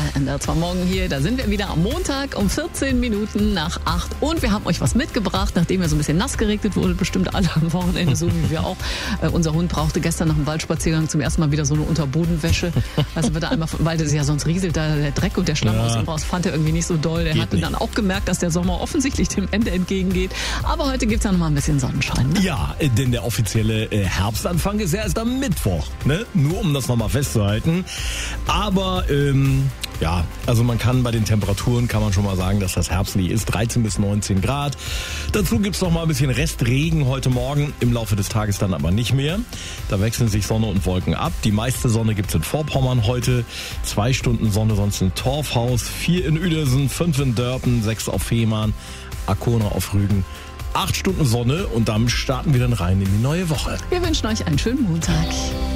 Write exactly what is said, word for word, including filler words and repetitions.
N D R zwei Morgen hier. Da sind wir wieder am Montag um vierzehn Minuten nach acht. Und wir haben euch was mitgebracht, nachdem wir so ein bisschen nass geregnet wurde, bestimmt alle am Wochenende, so wie wir auch. Äh, unser Hund brauchte gestern nach dem Waldspaziergang zum ersten Mal wieder so eine Unterbodenwäsche. Also wird er einmal, weil das ja sonst rieselt da der Dreck und der Schlamm ja. aus ihm raus, fand er irgendwie nicht so doll. Der hatte dann auch gemerkt, dass der Sommer offensichtlich dem Ende entgegengeht. Aber heute gibt es ja noch mal ein bisschen Sonnenschein. Ne? Ja, denn der offizielle äh, Herbstanfang ist ja erst am Mittwoch. Ne? Nur um das nochmal festzuhalten. Aber ähm, ja, also man kann bei den Temperaturen, kann man schon mal sagen, dass das herbstlich ist. dreizehn bis neunzehn Grad. Dazu gibt's noch mal ein bisschen Restregen heute Morgen. Im Laufe des Tages dann aber nicht mehr. Da wechseln sich Sonne und Wolken ab. Die meiste Sonne gibt's in Vorpommern heute. Zwei Stunden Sonne sonst in Torfhaus. Vier in Uedersen, fünf in Dörpen, sechs auf Fehmarn, Arkona auf Rügen. Acht Stunden Sonne und dann starten wir dann rein in die neue Woche. Wir wünschen euch einen schönen Montag.